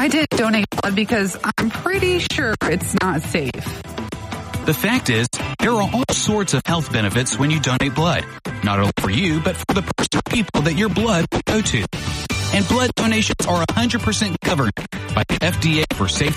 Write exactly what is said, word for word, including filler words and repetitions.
I didn't donate blood because I'm pretty sure it's not safe. The fact is, there are all sorts of health benefits when you donate blood. Not only for you, but for the person or people that your blood will go to. And blood donations are one hundred percent covered by the F D A for safe